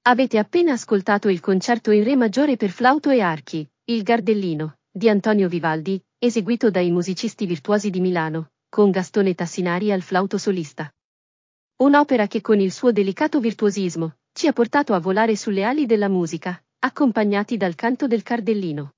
Avete appena ascoltato il concerto in Re maggiore per flauto e archi, Il Gardellino, di Antonio Vivaldi, eseguito dai musicisti virtuosi di Milano, con Gastone Tassinari al flauto solista. Un'opera che con il suo delicato virtuosismo ci ha portato a volare sulle ali della musica, accompagnati dal canto del Cardellino.